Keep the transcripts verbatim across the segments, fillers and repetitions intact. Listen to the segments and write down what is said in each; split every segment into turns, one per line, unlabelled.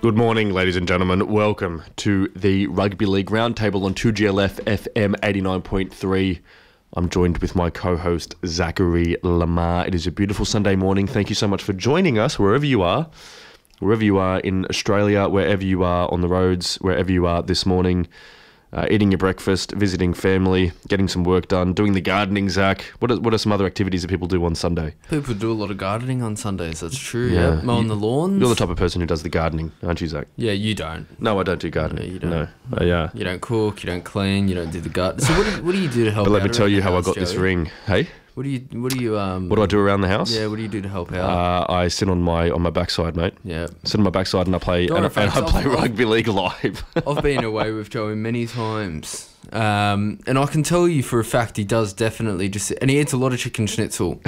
Good morning, ladies and gentlemen. Welcome to the Rugby League Roundtable on two G L F F M eighty-nine point three. I'm joined with my co-host, Zachary Lamar. It is a beautiful Sunday morning. Thank you so much for joining us, wherever you are. Wherever you are in Australia, wherever you are on the roads, wherever you are this morning, uh, eating your breakfast, visiting family, getting some work done, doing the gardening, Zach. What are, what are some other activities that people do on Sunday?
People do a lot of gardening on Sundays, that's true.
Yeah.
Yeah. Mowing
You-
the lawns.
You're the type of person who does the gardening, aren't you, Zach?
Yeah, you don't.
No, I don't do gardening.
No, you don't.
No. Uh, yeah.
You don't cook, you don't clean, you don't do the gut. So what do you, what do you do to help
But
out?
let me tell
around
you
the
how I
house,
got this
Joey?
ring. Hey?
What do you what do you um
What do I do around the house?
Yeah, what do you do to help out?
Uh, I sit on my on my backside, mate.
yeah.
Sit on my backside and I play
Don't
and,
worry,
and I
folks,
play
I've-
rugby league live.
I've been away with Joey many times. Um, and I can tell you for a fact he does definitely just and he eats a lot of chicken schnitzel.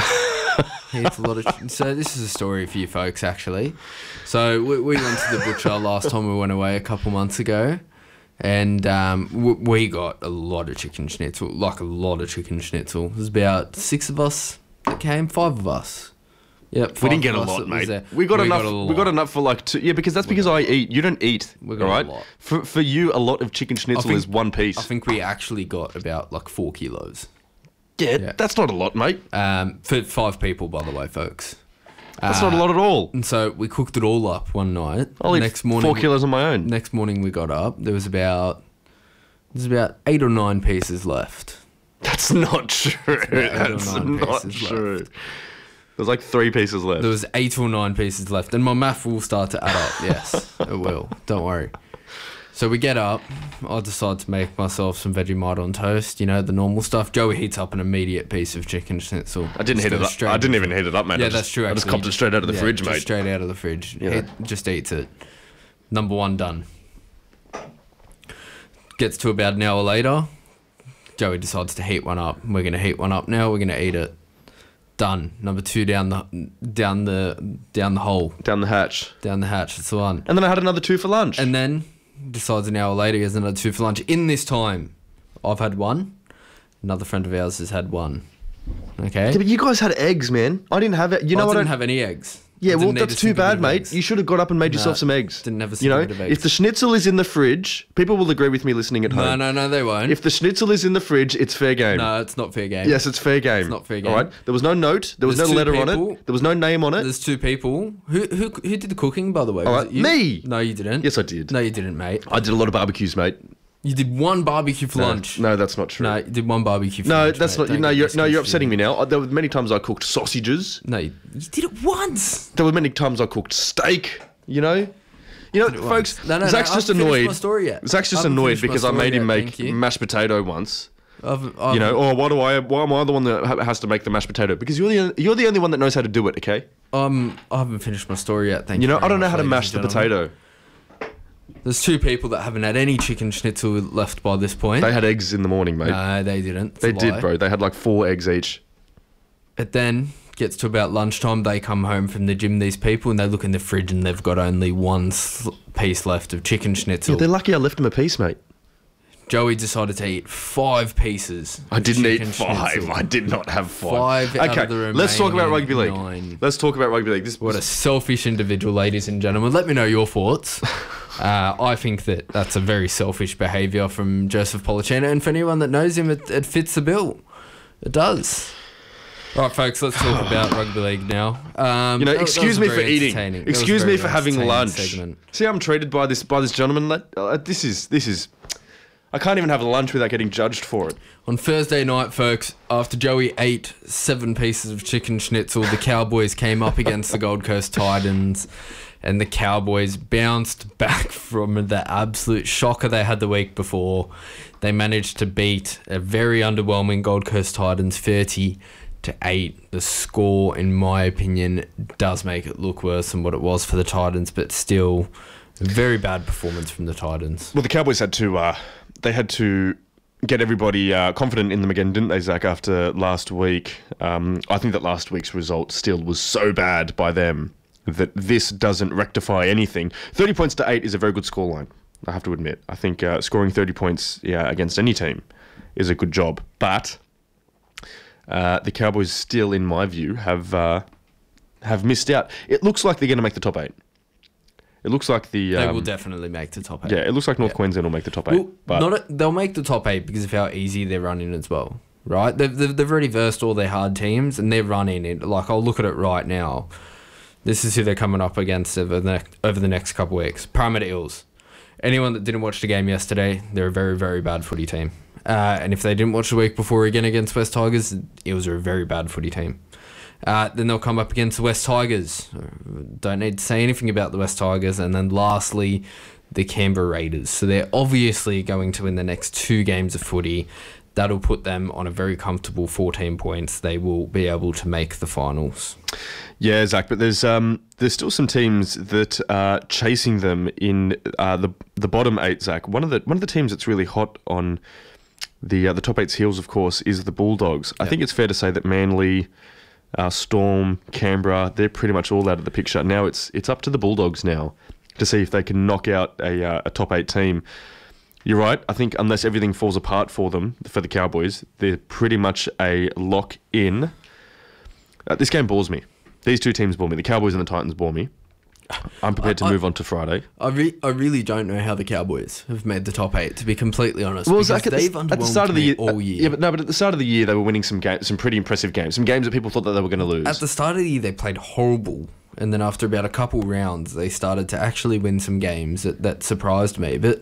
He eats a lot of ch- so this is a story for you folks actually. So we, we went to the butcher last time we went away a couple months ago. And um, w- we got a lot of chicken schnitzel, like a lot of chicken schnitzel. There's about six of us that came, five of us. Yep,
We
five
didn't get a
of us
lot,
that was
mate.
there.
We got
We
enough.
got a
we got
lot.
enough for like two. Yeah, because that's because I eat. You don't eat.
We got
all
a
right.
lot.
For for you, a lot of chicken schnitzel
think-
is one piece.
I think we actually got about like four kilos.
yeah,
yeah.
that's not a lot, mate.
Um, for five people, by the way, folks.
That's
Uh,
not a lot at all.
And so we cooked it all up one night.
I'll eat
next morning,
four kilos on my own.
Next morning we got up. There was about there's about eight or nine pieces left.
That's not true.
about eight or
That's
nine
not
pieces
true. There's like three pieces left.
There was eight or nine pieces left, and my math will start to add up. Yes, it will. Don't worry. So we get up. I decide to make myself some Vegemite on toast. You know, the normal stuff. Joey heats up an immediate piece of chicken schnitzel.
I didn't
Just
heat it
goes
up.
straight
I didn't
in.
even heat it up, mate.
Yeah,
I just,
that's true.
I just
actually.
copped it straight out of the
Yeah,
fridge,
just
mate.
Straight out of the fridge.
Yeah.
It just eats it. Number one done. Gets to about an hour later. Joey decides to heat one up. We're gonna heat one up now. We're gonna eat it. Done. Number two down the down the down the hole,
Down the hatch.
down the hatch. It's the one.
And then I had another two for lunch.
And then decides an hour later he has another two for lunch. In this time, I've had one. Another friend of ours has had one. Okay.
yeah, but you guys had eggs, man. I didn't have it. You know
I
what?
didn't
I
have any eggs.
Yeah,
I
well,
didn't need
that's
a
too
single bit
bad,
of
mate.
eggs.
You should have got up and made
Nah,
yourself some eggs.
didn't have a
You
single
know,
bit of eggs.
if the schnitzel is in the fridge, people will agree with me listening at
No,
home.
no, no, they won't.
If the schnitzel is in the fridge, it's fair game.
No, it's not fair game.
Yes, it's fair game. It's
not fair
All right.
game.
There was no note. There was
There's
no
two
letter on
people.
it. There was no name on it.
There's two people. Who who who did the cooking, by the way?
All
Was
right,
it you?
me.
No, you didn't.
Yes, I did.
No, you didn't, mate.
I did a lot of barbecues, mate.
You did one barbecue for
No,
lunch.
No, that's not true.
No, you did one barbecue for
No,
lunch.
that's
mate.
not.
Don't
No,
get
you're
this
no, you're
confused.
upsetting me now. Uh, There were many times I cooked sausages.
No, you, you did it once.
There were many times I cooked steak. You know, you know,
Did it
folks.
once. No, no, no,
Zach's
I
just
haven't finished
annoyed.
my story yet.
Zach's
I
just
haven't
annoyed
finished my
because I
story
made him
yet,
make
thank you.
mashed potato once.
I've, I've,
You know, or why do I? Why am I the one that ha- has to make the mashed potato? Because you're the you're the only one that knows how to do it. Okay.
um, I haven't finished my story yet. Thank
You
you.
know,
very
I don't know
much,
how to
ladies
mash the
and gentlemen.
potato.
There's two people that haven't had any chicken schnitzel left by this point.
They had eggs in the morning, mate.
No, they didn't. It's
they
a
did,
lie.
bro. They had like four eggs each.
It then gets to about lunchtime. They come home from the gym, these people, and they look in the fridge and they've got only one sl- piece left of chicken schnitzel.
Yeah, they're lucky I left them a piece, mate.
Joey decided to eat five pieces.
I
of
didn't eat
chicken
five.
schnitzel.
I did not have five.
Five out
okay,
of the
let's talk about rugby league.
remaining nine.
Let's talk about rugby league. This
What a selfish individual, ladies and gentlemen. Let me know your thoughts. uh, I think that that's a very selfish behaviour from Joseph Policino, and for anyone that knows him, it, it fits the bill. It does. All right, folks, let's talk about rugby league now. Um,
You know,
that- that
excuse
was
me
very
for eating.
entertaining. That was
Excuse me
very
for having
entertaining
lunch.
segment.
See, I'm treated by this by this gentleman. Let- Uh, this is this is. I can't even have lunch without getting judged for it.
On Thursday night, folks, after Joey ate seven pieces of chicken schnitzel, the Cowboys came up against the Gold Coast Titans, and the Cowboys bounced back from the absolute shocker they had the week before. They managed to beat a very underwhelming Gold Coast Titans thirty to eight. The score, in my opinion, does make it look worse than what it was for the Titans, but still, a very bad performance from the Titans.
Well, the Cowboys had to. Uh, they had to get everybody uh, confident in them again, didn't they, Zach? After last week, um, I think that last week's result still was so bad by them that this doesn't rectify anything. Thirty points to eight is a very good scoreline. I have to admit. I think uh, scoring thirty points yeah, against any team is a good job, but uh, the Cowboys still, in my view, have uh, have missed out. It looks like they're going to make the top eight. It It looks like the
They
um,
will definitely make the top eight.
yeah. It looks like North
Yeah.
Queensland will make the top eight.
Well,
but
not a, they'll make the top eight because of how easy they're running as well, right? They've, they've, they've already versed all their hard teams and they're running it. Like, I'll look at it right now. This is who they're coming up against over the next, over the next couple of weeks. Parramatta Eels. Anyone that didn't watch the game yesterday, they're a very, very bad footy team. Uh, and if they didn't watch the week before again against West Tigers, Eels are a very bad footy team. Uh, then they'll come up against the West Tigers. Don't need to say anything about the West Tigers. And then lastly, the Canberra Raiders. So they're obviously going to win the next two games of footy. That'll put them on a very comfortable fourteen points. They will be able to make the finals.
yeah, Zach. But there's um there's still some teams that are chasing them in uh, the the bottom eight. Zach, one of the one of the teams that's really hot on the uh, the top eight's heels, of course, is the Bulldogs. I
Yep.
think it's fair to say that Manly, uh, Storm, Canberra, they're pretty much all out of the picture. Now it's it's up to the Bulldogs now to see if they can knock out a uh, a top eight team. You're right. I think unless everything falls apart for them, for the Cowboys, they're pretty much a lock in. Uh, this game bores me. These two teams bore me. The Cowboys and the Titans bore me. I'm prepared to
I-
move on to Friday.
I, re- I really don't know how the Cowboys have made the top eight, to be completely honest.
Well,
because
Zach, at
they've
the,
underwhelmed
at the start of the
me
year,
all year.
yeah, but no, but at the start of the year, they were winning some games, some pretty impressive games, some games that people thought that they were going to lose.
At the start of the year, they played horrible. And then after about a couple rounds, they started to actually win some games that, that surprised me. But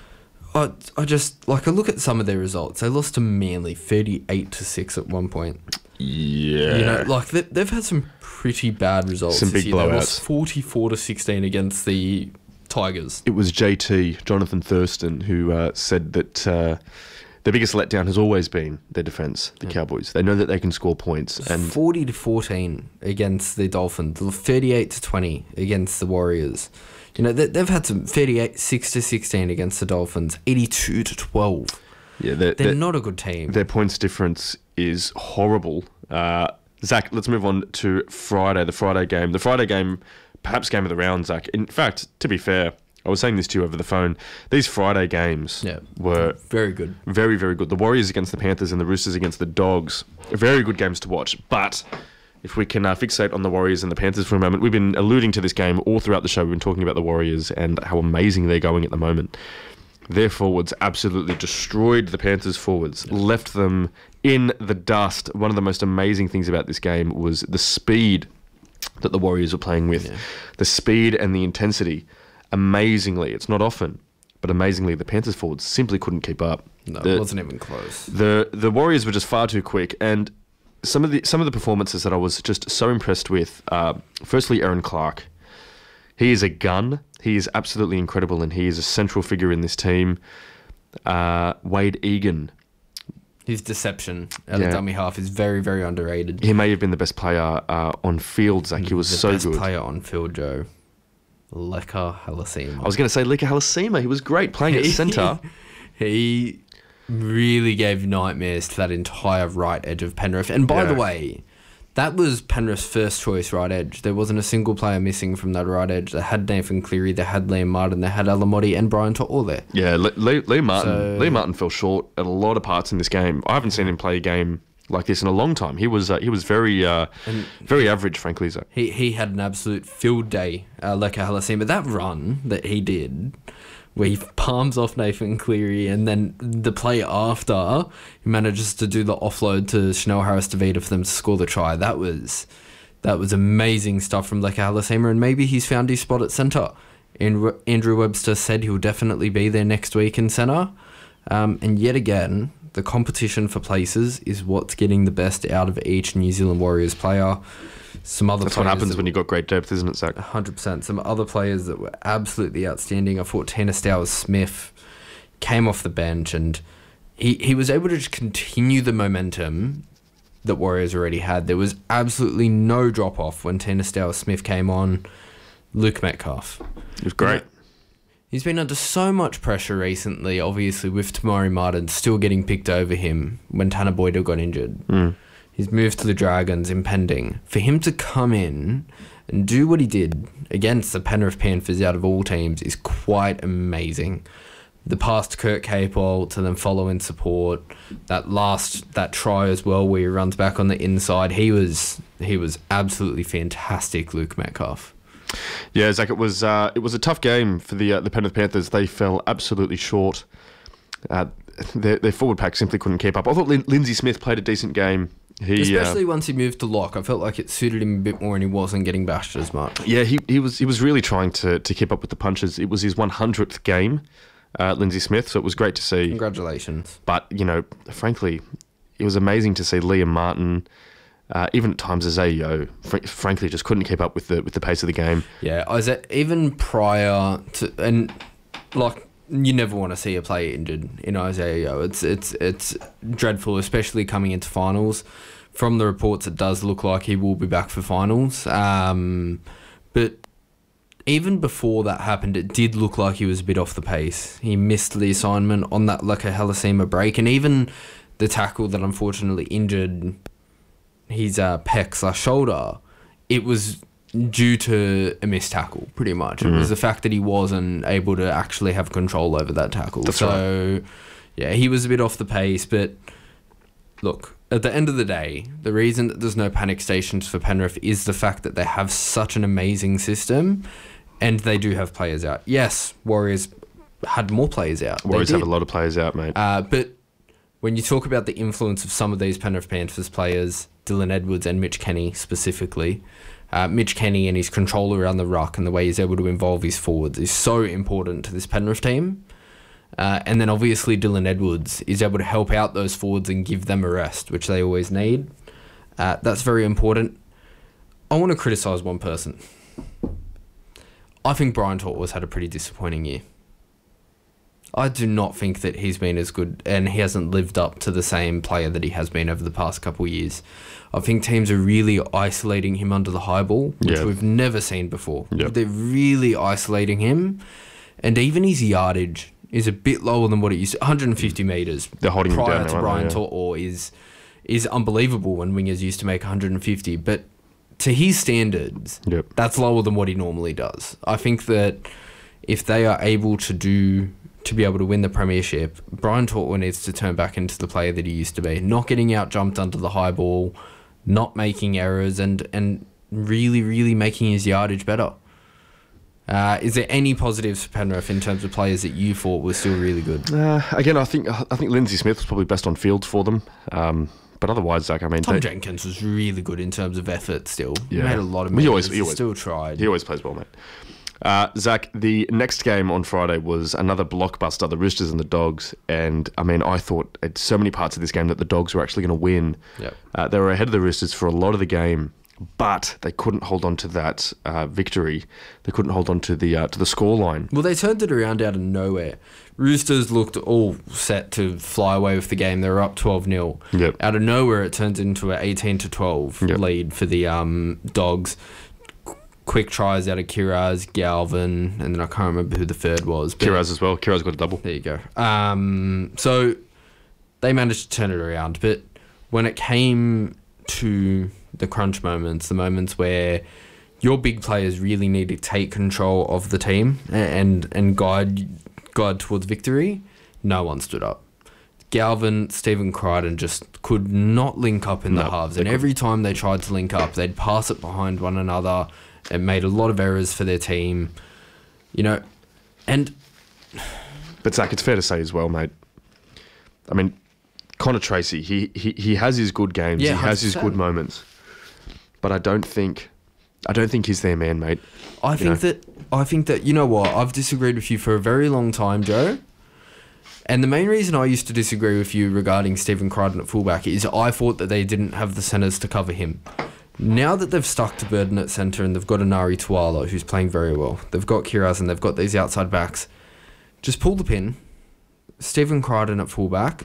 I, I just, like, I look at some of their results. They lost to Manly thirty-eight to six at one point.
yeah,
You know, like, they, they've had some pretty bad results
Some
this
big
year. They
blowouts.
lost forty-four to sixteen against the Tigers.
it was J T, Jonathan Thurston, who uh, said that uh, their biggest letdown has always been their defence, the Cowboys. They know that they can score points, and
forty to fourteen against the Dolphins, thirty-eight to twenty against the Warriors. You know, they, they've had some thirty-eight, six to sixteen against the Dolphins, eighty-two to twelve.
yeah, they're,
They're
they're-
not a good team.
their points difference is horrible. Uh, Zach, let's move on to Friday, the Friday game. The Friday game, perhaps game of the round, Zach. In fact, to be fair, I was saying this to you over the phone. These Friday games
Yeah,
were
very good.
very, very good. The Warriors against the Panthers and the Roosters against the Dogs. Very good games to watch. But if we can uh, fixate on the Warriors and the Panthers for a moment, we've been alluding to this game all throughout the show. We've been talking about the Warriors and how amazing they're going at the moment. Their forwards absolutely destroyed the Panthers' forwards, left them in the dust. One of the most amazing things about this game was the speed that the Warriors were playing with.
Yeah.
The speed and the intensity. Amazingly, it's not often, but amazingly, the Panthers forwards simply couldn't keep up.
No,
The-
it wasn't even close.
the the Warriors were just far too quick, and some of the some of the performances that I was just so impressed with. Uh, firstly, Aaron Clark. He is a gun. He is absolutely incredible, and he is a central figure in this team. Uh, Wade Egan.
His deception at
Yeah.
a dummy half is very, very underrated.
He may have been the best player uh, on field, Zach. He was
the
so
best
good.
player on field, Joe. Leka Halasima.
I was going to say Lika Halasima. He was great playing at centre.
He really gave nightmares to that entire right edge of Penrith. And by
Yeah.
the way, that was Penrith's first choice right edge. There wasn't a single player missing from that right edge. They had Nathan Cleary, they had Liam Martin, they had Alamotti and Brian To'o there.
Yeah, Le- Le- Lee Martin.
So-
Lee Martin fell short at a lot of parts in this game. I haven't seen him play a game like this in a long time. He was uh, he was very uh,
And-
very average, frankly. Zach.
He he had an absolute field day, uh, Leka Halasima. That run that he did, where he palms off Nathan Cleary, and then the play after, he manages to do the offload to Chanel Harris-Tavita for them to score the try. That was that was amazing stuff from Leka Halasima, and maybe he's found his spot at centre. And Andrew Webster said he'll definitely be there next week in centre. Um, and yet again, the competition for places is what's getting the best out of each New Zealand Warriors player. Some other
That's what
players
happens
that-
when you've got great depth, isn't it, Zach?
one hundred percent. Some other players that were absolutely outstanding. I thought Tina Stowers-Smith came off the bench and he, he was able to just continue the momentum that Warriors already had. There was absolutely no drop-off when Tina Stowers-Smith came on. Luke Metcalf.
It was great.
He's been under so much pressure recently, obviously, with Tamari Martin still getting picked over him when Tanner Boydell got injured.
Mm.
His move to the Dragons impending. For him to come in and do what he did against the Penrith Panthers out of all teams is quite amazing. The pass to Kurt Capewell to then follow in support. That last that try as well where he runs back on the inside. He was he was absolutely fantastic, Luke Metcalf.
Yeah, Zach, it was uh, it was a tough game for the uh, the Penrith Panthers. They fell absolutely short. Uh, their, their forward pack simply couldn't keep up. I thought Lin- Lindsay Smith played a decent game. He,
Especially
uh,
once he moved to lock, I felt like it suited him a bit more, and he wasn't getting bashed as much.
Yeah, he, he was he was really trying to, to keep up with the punches. It was his one hundredth game, uh, Lindsay Smith, so it was great to see.
Congratulations.
But, you know, frankly, it was amazing to see Liam Martin, uh, even at times Isaiah, fr- frankly, just couldn't keep up with the with the pace of the game.
Yeah, Isaiah, even prior to, and like, you never want to see a player injured in Isaiah Yeo. It's it's it's dreadful, especially coming into finals. From the reports, it does look like he will be back for finals. Um, but even before that happened, it did look like he was a bit off the pace. He missed the assignment on that Leka Halasima break, and even the tackle that unfortunately injured his uh, pec slash shoulder, it was due to a missed tackle, pretty much. Mm. It was the fact that he wasn't able to actually have control over that tackle.
That's
so,
right.
yeah, he was a bit off the pace. But look, at the end of the day, the reason that there's no panic stations for Penrith is the fact that they have such an amazing system, and they do have players out. Yes, Warriors had more players out.
Warriors have a lot of players out, mate.
Uh, but when you talk about the influence of some of these Penrith Panthers players, Dylan Edwards and Mitch Kenny specifically, Uh, Mitch Kenny and his control around the ruck and the way he's able to involve his forwards is so important to this Penrith team. Uh, and then obviously Dylan Edwards is able to help out those forwards and give them a rest, which they always need. Uh, that's very important. I want to criticise one person. I think Brian Tortwas had a pretty disappointing year. I do not think that he's been as good, and he hasn't lived up to the same player that he has been over the past couple of years. I think teams are really isolating him under the high ball, which
yeah.
we've never seen before.
Yep.
They're really isolating him, and even his yardage is a bit lower than what it used to. one hundred fifty metres
They're holding him
prior
down
to
now,
Brian
aren't they?
Tortwas is, is unbelievable when wingers used to make one hundred fifty, but to his standards,
Yep.
that's lower than what he normally does. I think that if they are able to do... to be able to win the premiership, Brian Tortwas needs to turn back into the player that he used to be. Not getting out jumped under the high ball, not making errors, and and really, really making his yardage better. Uh, is there any positives for Penrith in terms of players that you thought were still really good?
Uh, again, I think I think Lindsay Smith was probably best on field for them. Um, but otherwise, Zach, I mean...
Tom
they,
Jenkins was really good in terms of effort still.
Yeah.
He made a lot of
He
meters.
always-
He,
he always-
still tried.
He always plays well, mate. Uh, Zach, the next game on Friday was another blockbuster, the Roosters and the Dogs. And, I mean, I thought at so many parts of this game that the Dogs were actually going to win.
Yep.
Uh, they were ahead of the Roosters for a lot of the game, but they couldn't hold on to that uh, victory. They couldn't hold on to the uh, to the scoreline.
Well, they turned it around out of nowhere. Roosters looked all set to fly away with the game. They were up twelve nil.
Yep.
Out of nowhere, it turns into an eighteen to twelve
Yep.
lead for the um, Dogs. Quick tries out of Kiraz, Galvin, and then I can't remember who the third was. but-
Kiraz as well. Kiraz got a double.
There you go. Um, so they managed to turn it around. But when it came to the crunch moments, the moments where your big players really need to take control of the team and and guide guide towards victory, no one stood up. Galvin, Stephen Crichton just could not link up in the
No,
halves.
they
And every time they tried to link up, they'd pass it behind one another. It made a lot of errors for their team. You know, and...
But Zach, it's fair to say as well, mate. I mean, Connor Tracy, he he, he has his good games.
Yeah,
he has his
one hundred
good moments. But I don't think, I don't think he's their man, mate.
I
You
think
know?
that I think that you know what, I've disagreed with you for a very long time, Joe. And the main reason I used to disagree with you regarding Stephen Crichton at fullback is I thought that they didn't have the centres to cover him. Now that they've stuck to Burden at centre and they've got Anari Tuala, who's playing very well, they've got Kiraz and they've got these outside backs, just pull the pin, Stephen Crichton at fullback,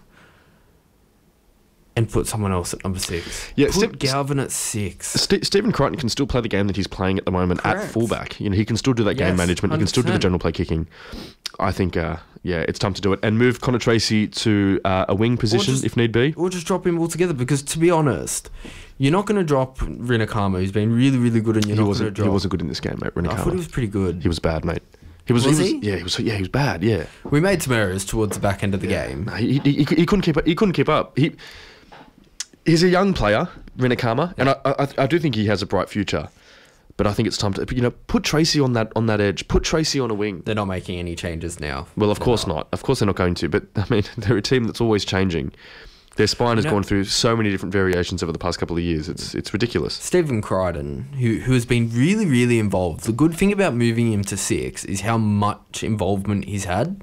and put someone else at number six.
Yeah,
put
Step-
Galvin at six.
St- Stephen Crichton can still play the game that he's playing at the moment at
Correct.
fullback. You know, he can still do that game
Yes,
management. He can still do the
one hundred percent.
general play kicking. I think, uh, yeah, it's time to do it and move Connor Tracy to uh, a wing position
just-
if need be.
Or just drop him altogether, because to be honest, you're not going to drop Rinakama, who's been really, really good, and you're
He
not going to
wasn't.
drop...
He wasn't good in this game, mate.
I thought he
Renekama.
was pretty good.
He was bad, mate. He was.
Was
he was
he?
Yeah, he was. Yeah, he was bad. Yeah.
We made some errors towards the back end of the game.
No, he, he, he, he couldn't keep up. He couldn't keep up. He he's a young player, Renekama, and I, I I do think he has a bright future. But I think it's time to, you know, put Tracy on that on that edge. Put Tracy on a wing.
They're not making any changes now.
Well, of
They're
course
not.
not. Of course they're not going to. But, I mean, they're a team that's always changing. Their spine has
You know-
gone through so many different variations over the past couple of years. It's it's ridiculous.
Stephen Crichton, who who has been really, really involved. The good thing about moving him to six is how much involvement he's had.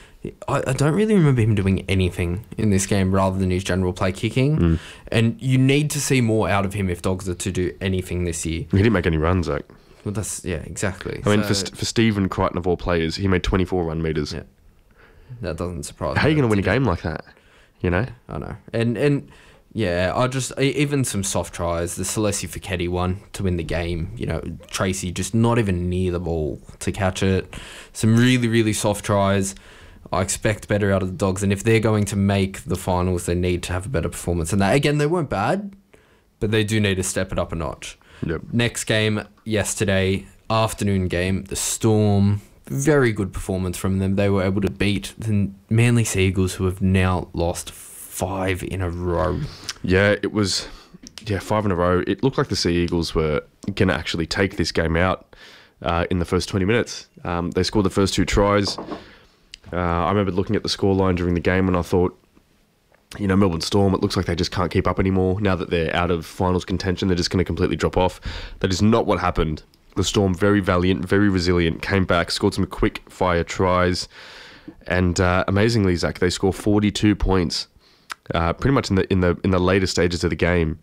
I, I don't really remember him doing anything in this game rather than his general play kicking.
Mm.
And you need to see more out of him if Dogs are to do anything this year.
He didn't make any runs, Zach.
Well, that's, yeah, exactly.
I mean,
So,
for, St- for Stephen Crichton of all players, he made twenty-four run meters.
Yeah. that doesn't surprise
How are
me.
you going to win a
Did it?
game like that? You know?
I know. And, and yeah, I just, e- even some soft tries, the Celesi Fichetti one to win the game, you know, Tracy just not even near the ball to catch it. Some really, really soft tries. I expect better out of the Dogs, and if they're going to make the finals, they need to have a better performance than that. Again, they weren't bad, but they do need to step it up a notch.
Yep.
Next game, yesterday, afternoon game, the Storm. Very good performance from them. They were able to beat the Manly Sea Eagles, who have now lost five in a row.
Yeah, it was, yeah, five in a row. It looked like the Sea Eagles were going to actually take this game out uh, in the first twenty minutes. Um, they scored the first two tries. Uh, I remember looking at the scoreline during the game and I thought, you know, Melbourne Storm, it looks like they just can't keep up anymore. Now that they're out of finals contention, they're just going to completely drop off. That is not what happened. The Storm, very valiant, very resilient, came back, scored some quick fire tries. And uh, amazingly, Zach, they score forty-two points uh, pretty much in the in the in the later stages of the game.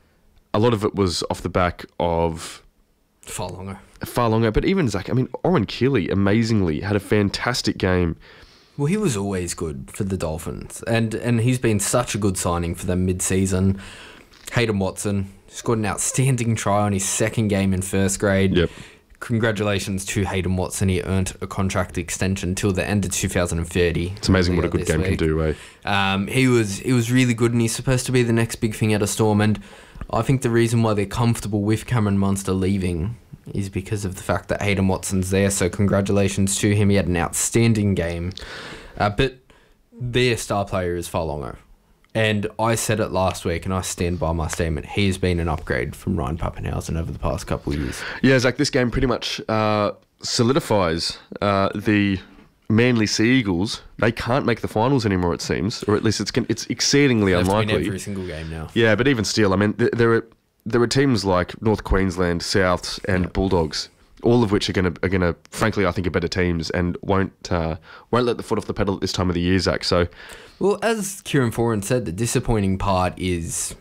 A lot of it was off the back of
Far longer.
far longer, but even Zach, I mean, Oren Keeley amazingly had a fantastic game.
Well, he was always good for the Dolphins, and and he's been such a good signing for them mid-season. Hayden Watson scored an outstanding try on his second game in first grade.
Yep.
Congratulations to Hayden Watson. He earned a contract extension till the end of two thousand thirty.
It's amazing what a good
This
game
week.
can do, eh?
Um, he was he was really good, and he's supposed to be the next big thing out of Storm. And I think the reason why they're comfortable with Cameron Munster leaving is because of the fact that Hayden Watson's there. So congratulations to him. He had an outstanding game. Uh, but their star player is Farlongo. And I said it last week, and I stand by my statement. He has been an upgrade from Ryan Pappenhausen over the past couple of years.
Yeah, Zach, this game pretty much uh, solidifies uh, the Manly Sea Eagles. They can't make the finals anymore, it seems, or at least it's it's exceedingly
They have to win
unlikely.
every single game now.
Yeah, but even still, I mean, th- there are there are teams like North Queensland, Souths, and
Yeah.
Bulldogs, all of which are going to are going to, frankly, I think, are better teams and won't uh, won't let the foot off the pedal at this time of the year, Zach. So,
Well, as Kieran Foran said, the disappointing part is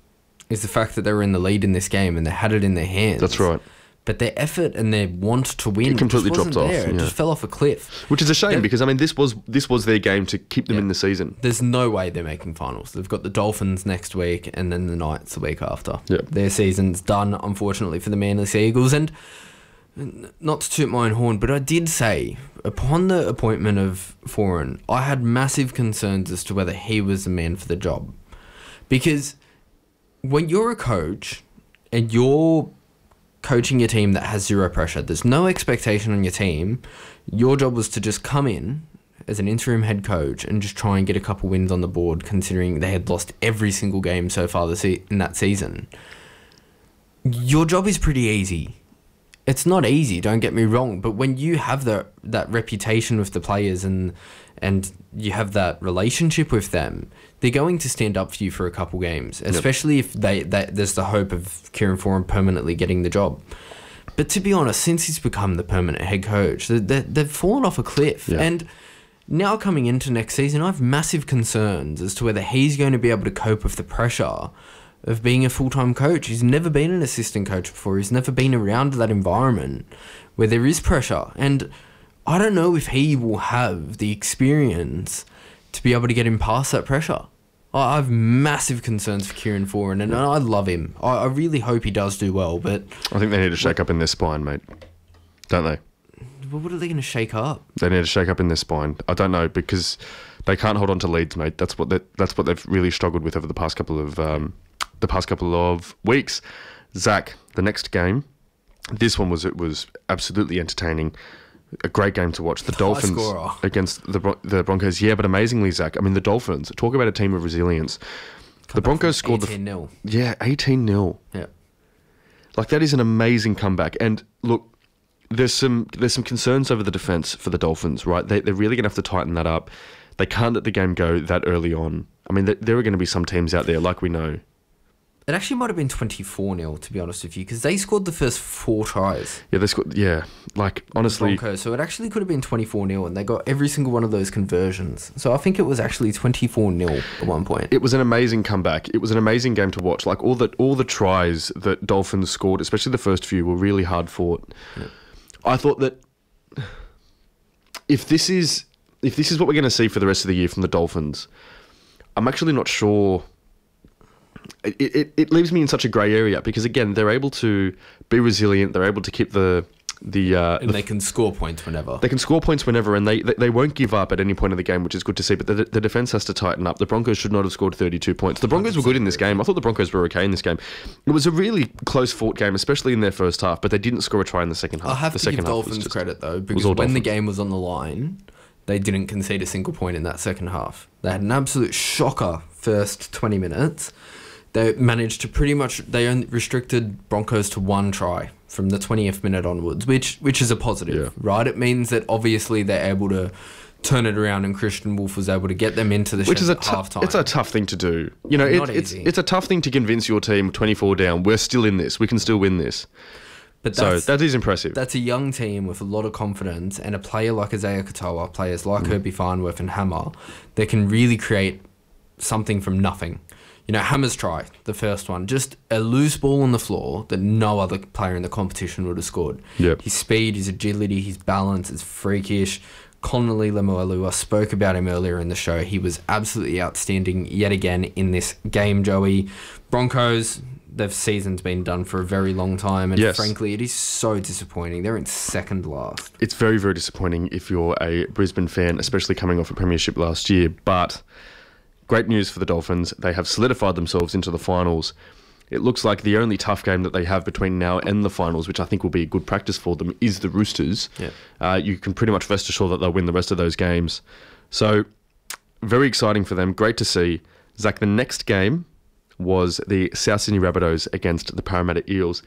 is the fact that they were in the lead in this game and they had it in their hands.
that's right.
But their effort and their want to win
It completely
just wasn't
dropped off,
there. It
yeah.
just fell off a cliff.
Which is a shame
Yeah.
because I mean, this was this was their game to keep them
Yeah.
in the season.
There's no way they're making finals. They've got the Dolphins next week and then the Knights the week after.
Yep.
Their season's done, unfortunately, for the Manly Sea Eagles. And n- not to toot my own horn, but I did say, upon the appointment of Foran, I had massive concerns as to whether he was the man for the job. Because when you're a coach and you're coaching your team that has zero pressure, there's no expectation on your team, your job was to just come in as an interim head coach and just try and get a couple wins on the board, considering they had lost every single game so far this se- in that season. Your job is pretty easy. It's not easy, don't get me wrong, but when you have that that reputation with the players and and you have that relationship with them, they're going to stand up for you for a couple games, especially if they, they there's the hope of Kieran Foran permanently getting the job. But to be honest, since he's become the permanent head coach, they, they, they've fallen off a cliff.
Yeah.
And now coming into next season, I have massive concerns as to whether he's going to be able to cope with the pressure of being a full-time coach. He's never been an assistant coach before. He's never been around that environment where there is pressure. And I don't know if he will have the experience to be able to get him past that pressure. I I have massive concerns for Kieran Foran, and I love him. I, I really hope he does do well, but
I think they need to shake up in their spine, mate. Don't they?
what are they going to shake up?
They need to shake up in their spine. I don't know because they can't hold on to leads, mate. That's what they, that's what they've really struggled with over the past couple of um, the past couple of weeks. Zach, the next game, this one was it was absolutely entertaining. A great game to watch. The
High
Dolphins
scorer.
against the Bron- the Broncos. Yeah, but amazingly, Zach. I mean, the Dolphins. Talk about a team of resilience. The Broncos scored the
eighteen nil.
yeah eighteen nil.
Yeah.
Like, that is an amazing comeback. And look, there's some there's some concerns over the defense for the Dolphins, right? They, they're really going to have to tighten that up. They can't let the game go that early on. I mean, there, there are going to be some teams out there, like we know.
It actually might have been twenty-four nil, to be honest with you, because they scored the first four tries.
Yeah, they scored. Yeah, like, honestly.
Broncos, so it actually could have been twenty-four nil, and they got every single one of those conversions. So I think it was actually twenty-four nil at one point.
It was an amazing comeback. It was an amazing game to watch. Like, all the, all the tries that Dolphins scored, especially the first few, were really hard fought. Yeah. I thought that if this is if this is what we're going to see for the rest of the year from the Dolphins, I'm actually not sure. It, it, it leaves me in such a grey area because, again, they're able to be resilient. They're able to keep the... the uh,
and
the,
they can score points whenever.
They can score points whenever, and they, they, they won't give up at any point in the game, which is good to see. But the, the defense has to tighten up. The Broncos should not have scored thirty-two points. The Broncos were good in this game. I thought the Broncos were okay in this game. It was a really close-fought game, especially in their first half, but they didn't score a try in the second half.
I have
the
to
second
give Dolphins
just,
credit, though, because when Dolphins. the game was on the line, they didn't concede a single point in that second half. They had an absolute shocker first twenty minutes. They managed to pretty much... They only restricted Broncos to one try from the twentieth minute onwards, which which is a positive, yeah. right? It means that obviously they're able to turn it around, and Christian Wolf was able to get them into the
which is a
at
t-
halftime.
It's a tough thing to do. You know, it, it's it's a tough thing to convince your team twenty-four down. We're still in this. We can still win this. But so that is impressive.
That's a young team with a lot of confidence, and a player like Isaiah Katoa, players like mm. Herbie Farnworth and Hammer, that can really create something from nothing. You know, Hammer's try, the first one, just a loose ball on the floor that no other player in the competition would have scored.
Yep.
His speed, his agility, his balance is freakish. Connolly Lemuelu, I spoke about him earlier in the show. He was absolutely outstanding yet again in this game, Joey. Broncos, their season's been done for a very long time, and
yes.
frankly, it is so disappointing. They're in second last.
It's very, very disappointing if you're a Brisbane fan, especially coming off a premiership last year, but... Great news for the Dolphins. They have solidified themselves into the finals. It looks like the only tough game that they have between now and the finals, which I think will be a good practice for them, is the Roosters.
Yeah.
Uh, you can pretty much rest assured that they'll win the rest of those games. So, very exciting for them. Great to see. Zach, the next game was the South Sydney Rabbitohs against the Parramatta Eels.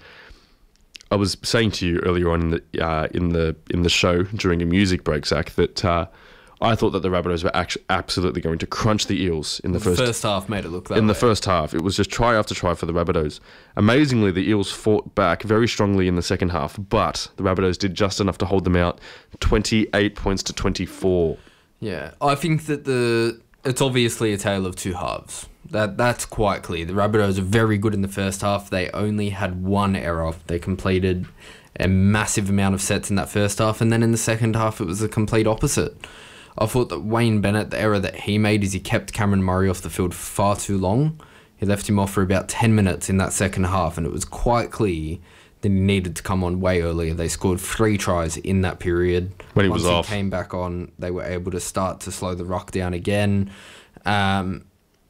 I was saying to you earlier on in the uh, in the in the show during a music break, Zach, that... Uh, I thought that the Rabbitohs were actually absolutely going to crunch the Eels in the,
the
first...
first half made it look that
In
way.
the first half. It was just try after try for the Rabbitohs. Amazingly, the Eels fought back very strongly in the second half, but the Rabbitohs did just enough to hold them out, twenty-eight points to twenty-four.
Yeah, I think that the it's obviously a tale of two halves. That That's quite clear. The Rabbitohs are very good in the first half. They only had one error. They completed a massive amount of sets in that first half, and then in the second half, it was the complete opposite. I thought that Wayne Bennett, the error that he made is he kept Cameron Murray off the field far too long. He left him off for about ten minutes in that second half, and it was quite clear that he needed to come on way earlier. They scored three tries in that period.
When he was
off.
off.
Once he came back on, they were able to start to slow the ruck down again. Um,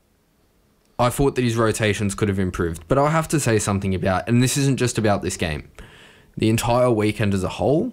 I thought that his rotations could have improved, but I'll have to say something about, and this isn't just about this game, the entire weekend as a whole,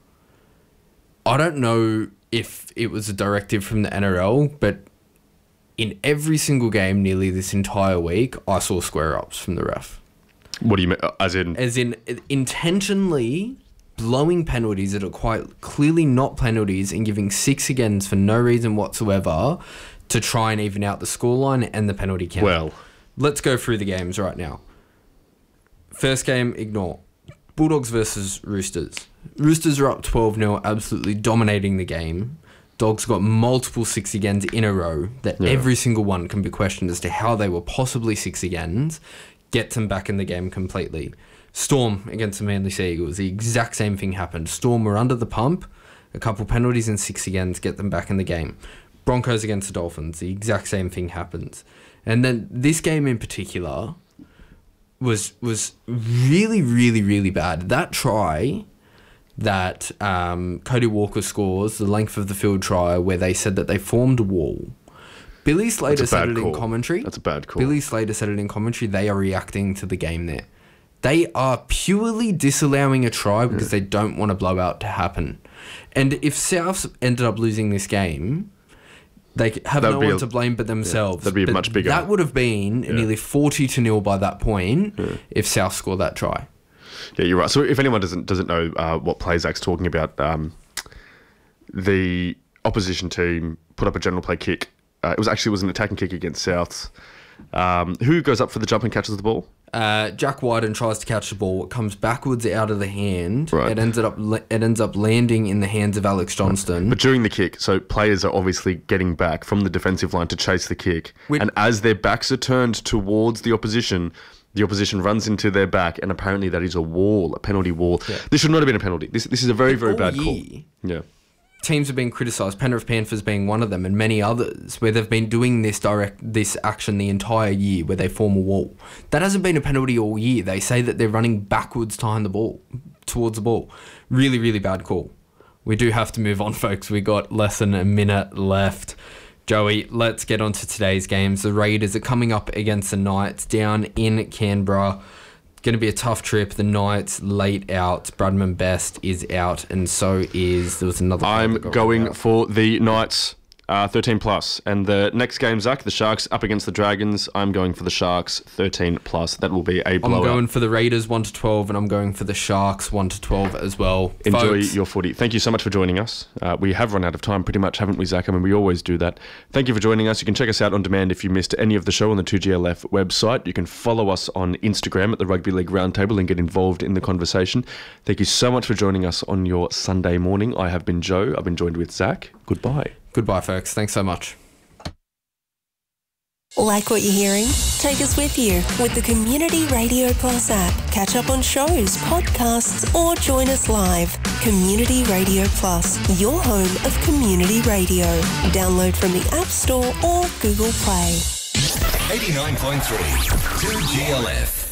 I don't know if it was a directive from the N R L, but in every single game nearly this entire week, I saw square-ups from the ref.
What do you mean? As in...
As in intentionally blowing penalties that are quite clearly not penalties and giving six agains for no reason whatsoever to try and even out the scoreline and the penalty count.
Well...
Let's go through the games right now. First game, ignore. Bulldogs versus Roosters. Roosters are up twelve nil, absolutely dominating the game. Dogs got multiple six agains in a row that yeah. every single one can be questioned as to how they were possibly six agains. Gets them back in the game completely. Storm against the Manly Sea Eagles, the exact same thing happened. Storm were under the pump, a couple penalties and six agains get them back in the game. Broncos against the Dolphins, the exact same thing happens. And then this game in particular was was really, really, really bad. That try that um, Cody Walker scores, the length of the field try, where they said that they formed a wall. Billy Slater said it in commentary.
That's a bad call.
Billy Slater said it in commentary. They are reacting to the game there. They are purely disallowing a try because yeah. they don't want a blowout to happen. And if Souths ended up losing this game, they have That'd no one a, to blame but themselves.
Yeah, that'd be
but
much bigger.
That would have been yeah. nearly forty to nil by that point yeah. if South scored that try.
Yeah, you're right. So if anyone doesn't doesn't know uh, what play Zach's talking about, um, the opposition team put up a general play kick. Uh, it was actually it was an attacking kick against Souths. Um, who goes up for the jump and catches the ball?
Uh, Jack Wyden tries to catch the ball. It comes backwards out of the hand.
Right.
It ends up it ends up landing in the hands of Alex Johnston.
But during the kick, so players are obviously getting back from the defensive line to chase the kick.
Which-
and as their backs are turned towards the opposition, the opposition runs into their back, and apparently that is a wall, a penalty wall.
Yeah.
This should not have been a penalty. This this is a very, very
All
bad
year,
call. Yeah.
Teams have been criticised, Penrith Panthers being one of them, and many others, where they've been doing this direct this action the entire year, where they form a wall. That hasn't been a penalty all year. They say that they're running backwards behind the ball, towards the ball. Really, really bad call. We do have to move on, folks. We got less than a minute left. Joey, let's get on to today's games. The Raiders are coming up against the Knights down in Canberra. Going to be a tough trip. The Knights late out. Bradman Best is out, and so is there was another.
I'm
that got
going
rolled out.
for the Knights, uh, thirteen plus. And the next game, Zach, the Sharks up against the Dragons. I'm going for the Sharks, thirteen plus. That will be a
I'm
blowout.
going for the Raiders one to twelve, and I'm going for the Sharks one to twelve as well.
Enjoy
Folks,
your footy. Thank you so much for joining us. Uh, we have run out of time pretty much, haven't we, Zach? I mean, we always do that. Thank you for joining us. You can check us out on demand if you missed any of the show on the two G L F website. You can follow us on Instagram at the Rugby League Roundtable and get involved in the conversation. Thank you so much for joining us on your Sunday morning. I have been Joe. I've been joined with Zach. Goodbye.
Goodbye, folks. Thanks so much.
Like what you're hearing? Take us with you with the Community Radio Plus app. Catch up on shows, podcasts, or join us live. Community Radio Plus, your home of community radio. Download from the App Store or Google Play.
eighty-nine point three two G L F.